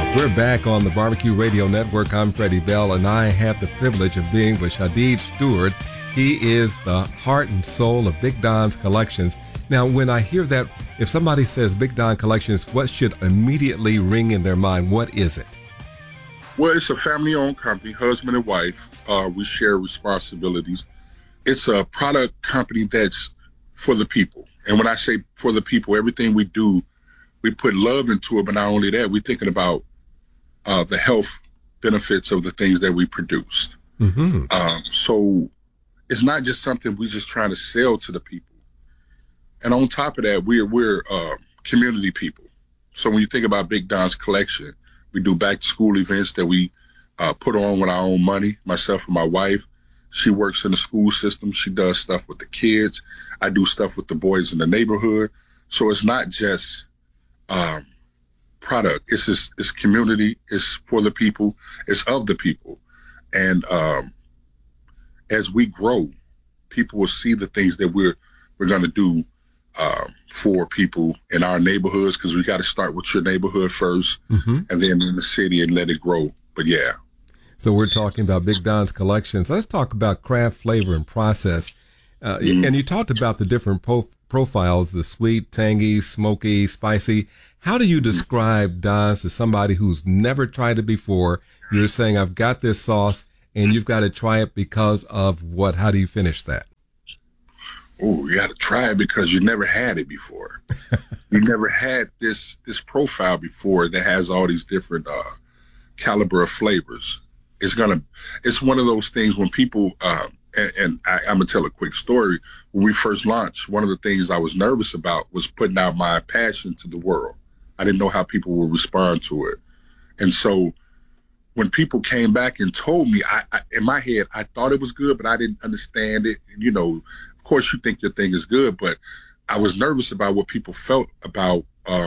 We're back on the Barbecue Radio Network. I'm Freddie Bell, and I have the privilege of being with Shadid Stewart. He is the heart and soul of Big Don's Collections. Now, when I hear that, if somebody says Big Don Collections, what should immediately ring in their mind? What is it? Well, it's a family-owned company, husband and wife. We share responsibilities. It's a product company that's for the people. And when I say for the people, everything we do, we put love into it. But not only that, we're thinking about the health benefits of the things that we produce. Mm-hmm. So it's not just something we just trying to sell to the people. And on top of that, we're community people. So when you think about Big Don's Collection, we do back-to-school events that we put on with our own money, myself and my wife. She works in the school system. She does stuff with the kids. I do stuff with the boys in the neighborhood. So it's not just product. It's community. It's for the people. It's of the people. And as we grow, people will see the things that we're going to do for people in our neighborhoods, because we got to start with your neighborhood first, and then in the city and let it grow. But yeah. So we're talking about Big Don's Collections. Let's talk about craft, flavor, and process. And you talked about the different profiles, the sweet, tangy, smoky, spicy. How do you describe Don's to somebody who's never tried it before? You're saying, I've got this sauce, and you've got to try it because of what? How do you finish that? Oh, you got to try it because you never had it before. You never had this profile before that has all these different caliber of flavors. It's one of those things when people, and I'm going to tell a quick story. When we first launched, one of the things I was nervous about was putting out my passion to the world. I didn't know how people would respond to it. And so when people came back and told me, I in my head, I thought it was good, but I didn't understand it. You know, of course you think your thing is good, but I was nervous about what people felt about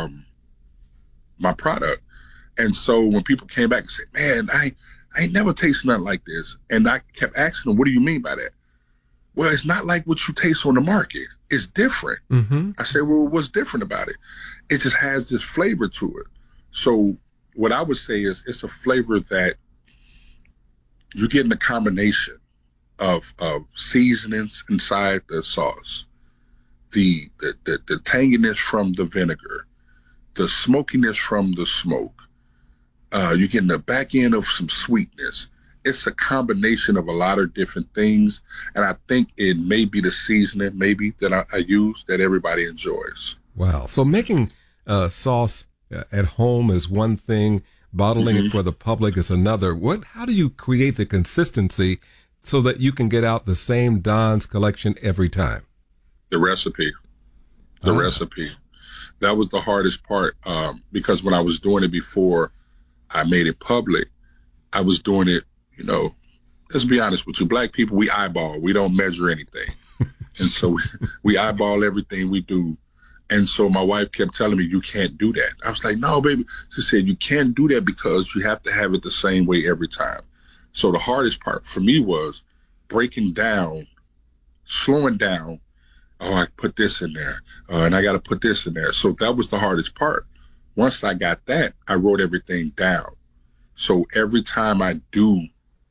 my product. And so when people came back and said, man, I ain't never tasted nothing like this. And I kept asking them, what do you mean by that? Well, it's not like what you taste on the market. It's different. Mm-hmm. I said, well, what's different about it? It just has this flavor to it. So what I would say is it's a flavor that you're getting a combination of seasonings inside the sauce, the tanginess from the vinegar, the smokiness from the smoke. You're getting the back end of some sweetness. It's a combination of a lot of different things. And I think it may be the seasoning maybe that I use that everybody enjoys. Wow. So making sauce at home is one thing. Bottling it for the public is another. How do you create the consistency so that you can get out the same Don's Collection every time? The recipe. Recipe. That was the hardest part because when I was doing it before I made it public, I was doing it, you know, let's be honest with you, Black people, we eyeball, we don't measure anything. And so we eyeball everything we do. And so my wife kept telling me, you can't do that. I was like, no, baby. She said, you can't do that because you have to have it the same way every time. So the hardest part for me was breaking down, slowing down. Oh, I put this in there, and I got to put this in there. So that was the hardest part. Once I got that, I wrote everything down. So every time I do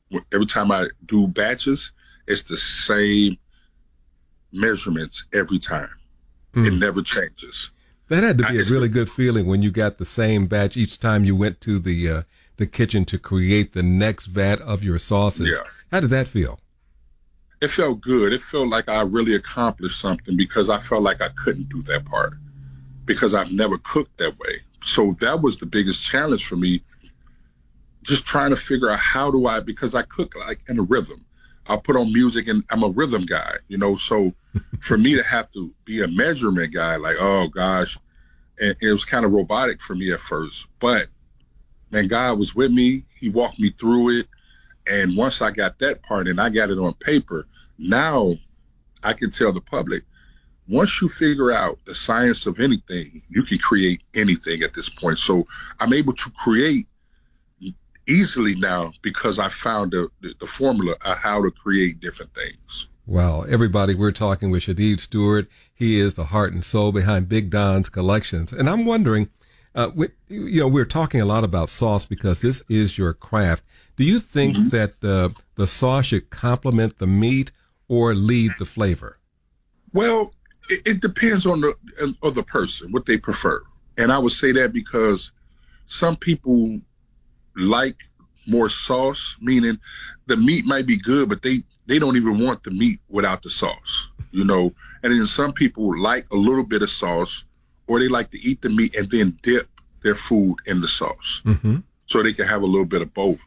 batches, it's the same measurements every time. It never changes. That had to be a really good feeling when you got the same batch each time you went to the kitchen to create the next vat of your sauces. Yeah. How did that feel? It felt good. It felt like I really accomplished something because I felt like I couldn't do that part because I've never cooked that way. So that was the biggest challenge for me, just trying to figure out because I cook like in a rhythm. I'll put on music and I'm a rhythm guy, you know, so for me to have to be a measurement guy, like, oh gosh, and it was kind of robotic for me at first, but man, God was with me. He walked me through it. And once I got that part and I got it on paper, now I can tell the public, once you figure out the science of anything, you can create anything at this point. So I'm able to create easily now because I found the formula of how to create different things. Wow. Everybody, we're talking with Shadid Stewart. He is the heart and soul behind Big Don's Collections. And I'm wondering, We're talking a lot about sauce because this is your craft. Do you think that the sauce should complement the meat or lead the flavor? Well, it depends on the person, what they prefer. And I would say that because some people like more sauce, meaning the meat might be good, but they don't even want the meat without the sauce, And then some people like a little bit of sauce, or they like to eat the meat and then dip their food in the sauce. So they can have a little bit of both.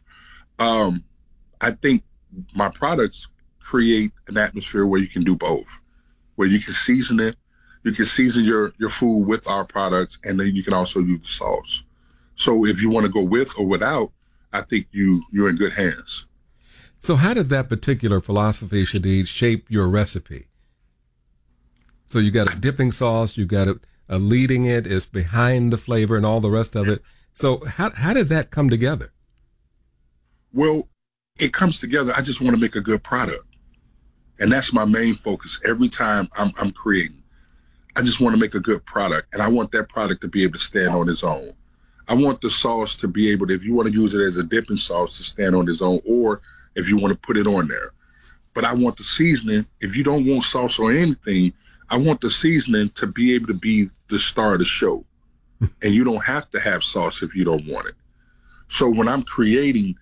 I think my products create an atmosphere where you can do both, where you can season it. You can season your food with our products, and then you can also use the sauce. So if you want to go with or without, I think you're in good hands. So how did that particular philosophy, Shadid, shape your recipe? So you got a dipping sauce, you got a leading it, it's behind the flavor and all the rest of it. So how did that come together? Well, it comes together. I just want to make a good product. And that's my main focus. Every time I'm creating, I just want to make a good product. And I want that product to be able to stand on its own. I want the sauce to be able to, if you want to use it as a dipping sauce, to stand on its own, or if you want to put it on there. But I want the seasoning. If you don't want sauce or anything, I want the seasoning to be able to be the star of the show. And you don't have to have sauce if you don't want it. So when I'm creating,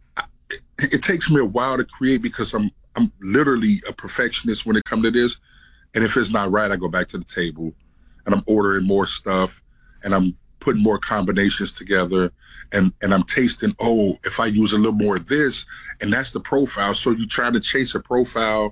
it takes me a while to create because I'm literally a perfectionist when it comes to this. And if it's not right, I go back to the table and I'm ordering more stuff and I'm putting more combinations together and I'm tasting, if I use a little more of this, and that's the profile. So you try to chase a profile.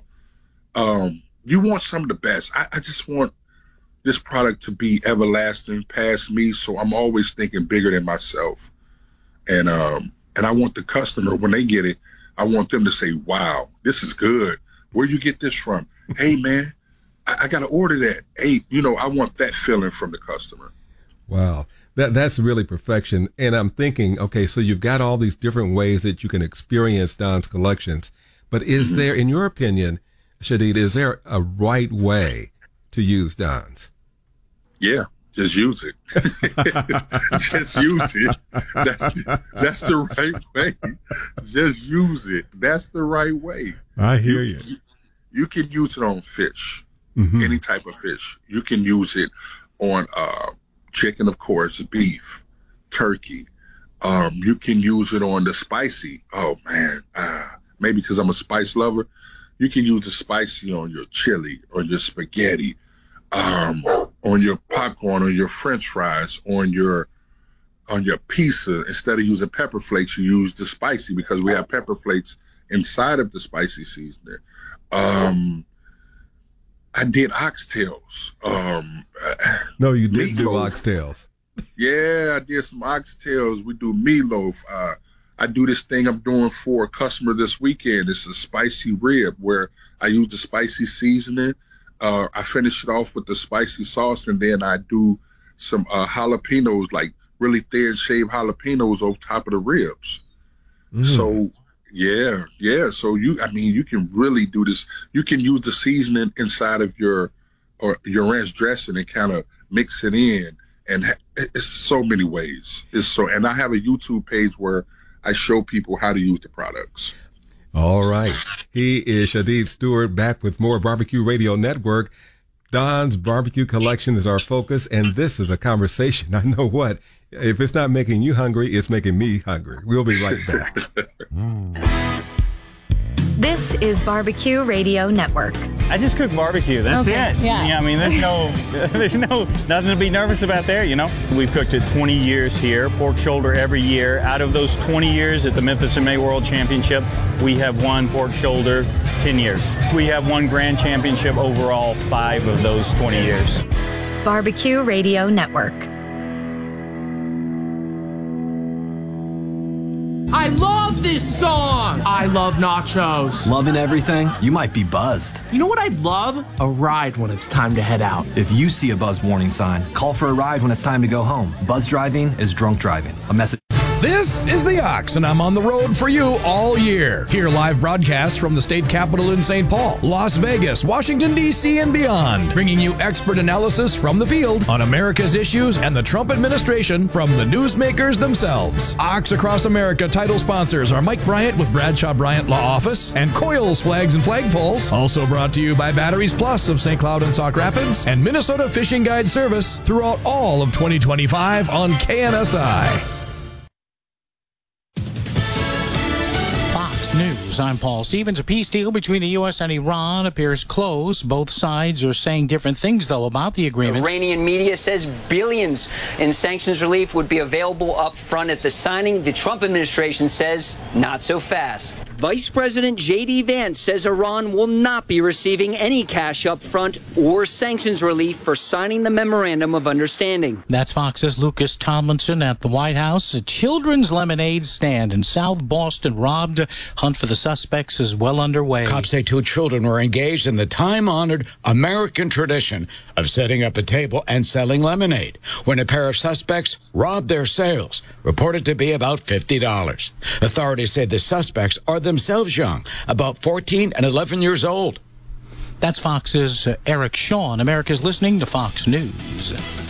You want some of the best. I just want this product to be everlasting past me. So I'm always thinking bigger than myself. And I want the customer, when they get it, I want them to say, wow, this is good. Where you get this from? Hey, man, I got to order that. Hey, I want that feeling from the customer. Wow. That's really perfection. And I'm thinking, okay, so you've got all these different ways that you can experience Don's Collections. But is there, in your opinion, Shadid, is there a right way to use Don's? Yeah. Just use it. Just use it. That's the right way. Just use it. That's the right way. I hear you. You can use it on fish, any type of fish. You can use it on chicken, of course, beef, turkey. You can use it on the spicy. Oh, man. Maybe because I'm a spice lover. You can use the spicy on your chili, on your spaghetti, on your popcorn, on your French fries, on your pizza. Instead of using pepper flakes, you use the spicy because we have pepper flakes inside of the spicy seasoning. I did oxtails. No, you didn't do oxtails. Yeah, I did some oxtails. We do meatloaf. I do this thing I'm doing for a customer this weekend. It's a spicy rib where I use the spicy seasoning. I finish it off with the spicy sauce, and then I do some jalapenos, like really thin shaved jalapenos over top of the ribs. So yeah. So you can really do this. You can use the seasoning inside of your ranch dressing and kind of mix it in, and it's so many ways. And I have a YouTube page where I show people how to use the products. All right. He is Shadid Stewart, back with more Barbecue Radio Network. Don's Barbecue Collection is our focus, and this is a conversation. I know what. If it's not making you hungry, it's making me hungry. We'll be right back. This is Barbecue Radio Network. I just cook barbecue. That's it. Yeah. I mean, there's nothing to be nervous about there, We've cooked it 20 years here, pork shoulder every year. Out of those 20 years at the Memphis and May World Championship, we have won pork shoulder 10 years. We have won grand championship overall 5 of those 20 years. Barbecue Radio Network. I love this song! I love nachos. Loving everything? You might be buzzed. You know what I'd love? A ride when it's time to head out. If you see a buzz warning sign, call for a ride when it's time to go home. Buzz driving is drunk driving. A message. This is The Ox, and I'm on the road for you all year. Hear live broadcasts from the state capitol in St. Paul, Las Vegas, Washington, D.C., and beyond, bringing you expert analysis from the field on America's issues and the Trump administration from the newsmakers themselves. Ox Across America title sponsors are Mike Bryant with Bradshaw Bryant Law Office and Coils Flags and Flagpoles. Also brought to you by Batteries Plus of St. Cloud and Sauk Rapids and Minnesota Fishing Guide Service throughout all of 2025 on KNSI. News. I'm Paul Stevens. A peace deal between the U.S. and Iran appears close. Both sides are saying different things, though, about the agreement. Iranian media says billions in sanctions relief would be available up front at the signing. The Trump administration says not so fast. Vice President J.D. Vance says Iran will not be receiving any cash up front or sanctions relief for signing the Memorandum of Understanding. That's Fox's Lucas Tomlinson at the White House. A children's lemonade stand in South Boston robbed. Hunt for the suspects is well underway. Cops say 2 children were engaged in the time-honored American tradition of setting up a table and selling lemonade when a pair of suspects robbed their sales, reported to be about $50. Authorities say the suspects are themselves young, about 14 and 11 years old. That's Fox's Eric Shawn. America's listening to Fox News.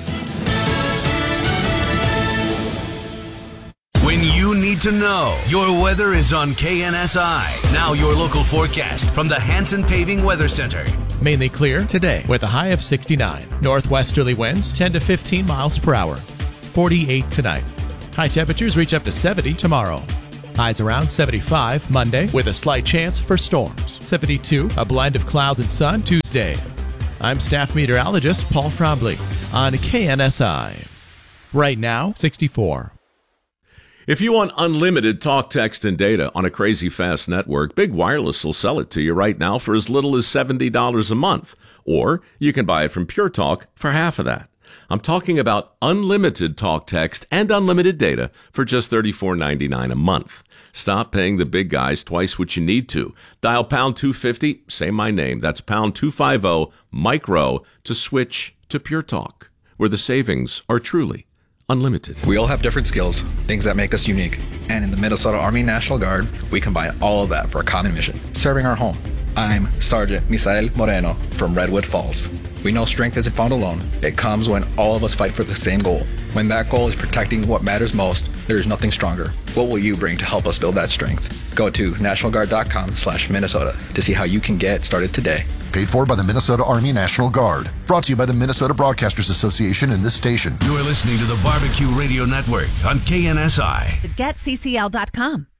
When you need to know, your weather is on KNSI. Now your local forecast from the Hanson Paving Weather Center. Mainly clear today with a high of 69. Northwesterly winds 10 to 15 miles per hour. 48 tonight. High temperatures reach up to 70 tomorrow. Highs around 75 Monday with a slight chance for storms. 72, a blend of clouds and sun Tuesday. I'm staff meteorologist Paul Frobley on KNSI. Right now, 64. If you want unlimited talk, text, and data on a crazy fast network, Big Wireless will sell it to you right now for as little as $70 a month. Or you can buy it from Pure Talk for half of that. I'm talking about unlimited talk, text, and unlimited data for just $34.99 a month. Stop paying the big guys twice what you need to. Dial pound 250, say my name. That's pound 250, micro, to switch to Pure Talk, where the savings are truly unlimited. We all have different skills, things that make us unique. And in the Minnesota Army National Guard, we combine all of that for a common mission, serving our home. I'm Sergeant Misael Moreno from Redwood Falls. We know strength isn't found alone. It comes when all of us fight for the same goal. When that goal is protecting what matters most, there is nothing stronger. What will you bring to help us build that strength? Go to nationalguard.com/Minnesota to see how you can get started today. Paid for by the Minnesota Army National Guard. Brought to you by the Minnesota Broadcasters Association and this station. You're listening to the Barbecue Radio Network on KNSI. GetCCL.com.